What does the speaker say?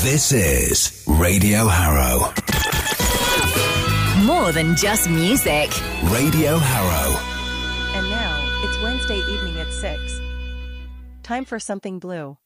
This is Radio Harrow. More than just music. Radio Harrow. And now, it's Wednesday evening at 6. Time for Something Blue.